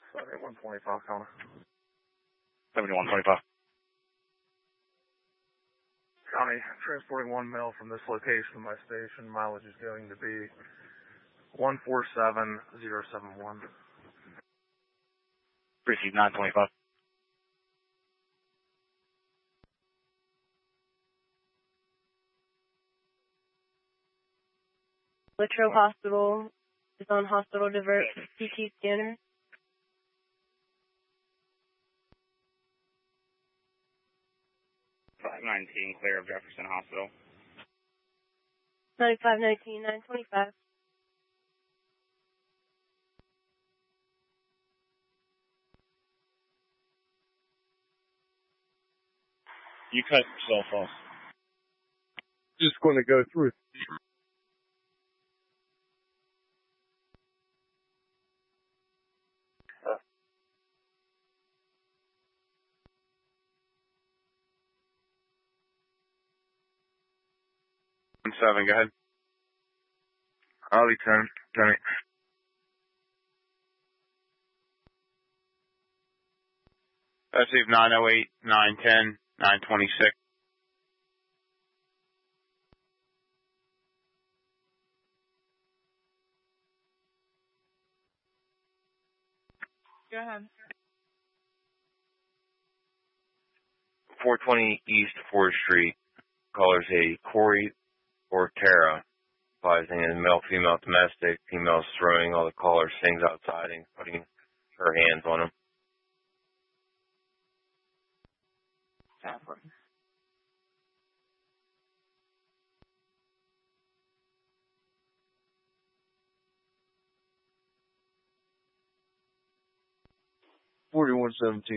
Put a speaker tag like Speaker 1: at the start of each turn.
Speaker 1: 7125, Connor.
Speaker 2: 7125.
Speaker 1: County, transporting 1 mail from this location to my station. Mileage is going to be 147071.
Speaker 2: Received 925.
Speaker 3: Latrobe Hospital is on hospital divert CT scanner.
Speaker 2: Clear of Jefferson Hospital.
Speaker 3: 9519, 925.
Speaker 2: You cut yourself off.
Speaker 1: Just going to go through.
Speaker 2: Seven, go ahead.
Speaker 1: Ollie 10, Kenny.
Speaker 2: Received 908, 910, 926.
Speaker 3: Go ahead.
Speaker 4: 420 East 4th Street. Callers a Corey or Tara. Advising a male, female, domestic. Female's throwing all the callers' things outside and putting her hands on them.
Speaker 3: California.
Speaker 1: $41.17.